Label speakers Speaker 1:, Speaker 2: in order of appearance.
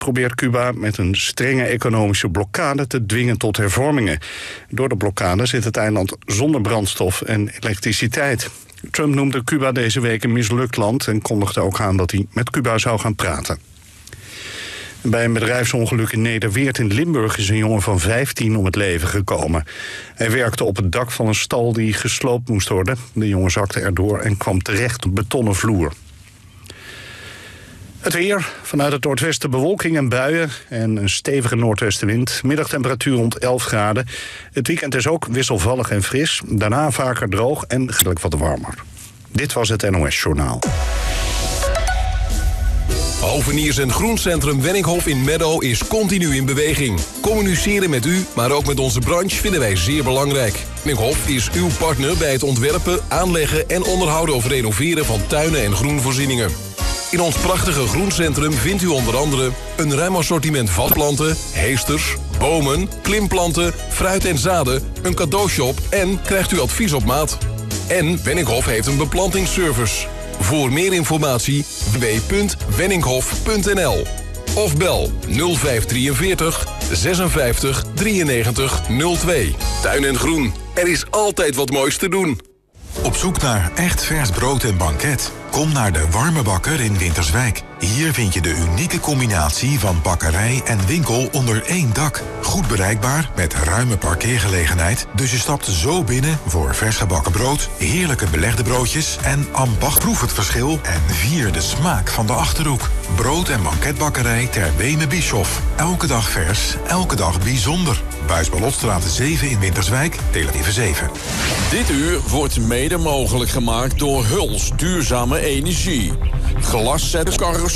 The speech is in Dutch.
Speaker 1: probeert Cuba met een strenge economische blokkade te dwingen tot hervormingen. Door de blokkade zit het eiland zonder brandstof en elektriciteit. Trump noemde Cuba deze week een mislukt land en kondigde ook aan dat hij met Cuba zou gaan praten. Bij een bedrijfsongeluk in Nederweert in Limburg is een jongen van 15 om het leven gekomen. Hij werkte op het dak van een stal die gesloopt moest worden. De jongen zakte erdoor en kwam terecht op betonnen vloer. Het weer. Vanuit het noordwesten bewolking en buien en een stevige noordwestenwind. Middagtemperatuur rond 11 graden. Het weekend is ook wisselvallig en fris. Daarna vaker droog en gelijk wat warmer. Dit was het NOS Journaal.
Speaker 2: Hoveniers en Groencentrum Wenninghoff in Meadow is continu in beweging. Communiceren met u, maar ook met onze branche vinden wij zeer belangrijk. Wenninghoff is uw partner bij het ontwerpen, aanleggen en onderhouden of renoveren van tuinen en groenvoorzieningen. In ons prachtige groencentrum vindt u onder andere een ruim assortiment vatplanten, heesters, bomen, klimplanten, fruit en zaden, een cadeaushop en krijgt u advies op maat. En Wenninghoff heeft een beplantingsservice. Voor meer informatie www.wenninghoff.nl of bel 0543 56 93 02. Tuin en Groen, er is altijd wat moois te doen.
Speaker 3: Op zoek naar echt vers brood en banket? Kom naar de Warme Bakker in Winterswijk. Hier vind je de unieke combinatie van bakkerij en winkel onder één dak. Goed bereikbaar, met ruime parkeergelegenheid. Dus je stapt zo binnen voor vers gebakken brood, heerlijke belegde broodjes en ambacht. Proef het verschil en vier de smaak van de Achterhoek. Brood- en banketbakkerij ter Weme Bischoff. Elke dag vers, elke dag bijzonder. Buisballotstraat 7 in Winterswijk, Televisie 7.
Speaker 4: Dit uur wordt mede mogelijk gemaakt door Huls Duurzame Energie. Glaszetkarren